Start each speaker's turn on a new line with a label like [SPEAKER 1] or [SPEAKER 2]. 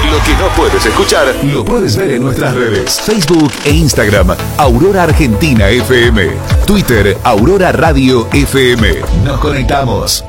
[SPEAKER 1] Lo que no puedes escuchar, lo puedes ver en nuestras redes. Facebook e Instagram, Aurora Argentina FM. Twitter, Aurora Radio FM. Nos conectamos.